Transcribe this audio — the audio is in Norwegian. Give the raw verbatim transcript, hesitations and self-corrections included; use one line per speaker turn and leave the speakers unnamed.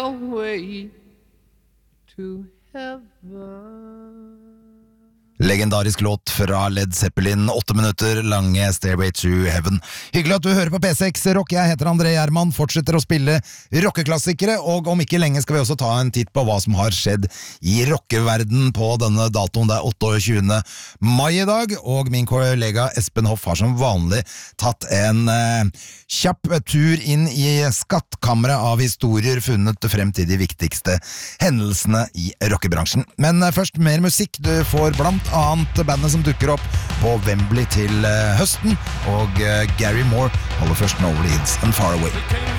Stairway to heaven.
Legendarisk låt fra Led Zeppelin, åtte minutter lange Stairway to Heaven. Hyggelig at du hører på P seks Rock. Jeg heter André Gjerman, fortsetter å spille rockeklassikere, og om ikke lenge skal vi også ta en titt på hva som har skjedd i rockeverden på denne datoen. Det er tjueåtte mai i dag, og min kollega Espen Hoff har som vanlig tatt en eh, kjapp tur inn i skattkammeret av historier funnet frem til de viktigste hendelsene i rockebransjen. Men eh, først mer musikk. Du får blant annet bandet som dukker opp på Wembley til uh, høsten, og uh, Gary Moore holder først Nobleeds and Far Away.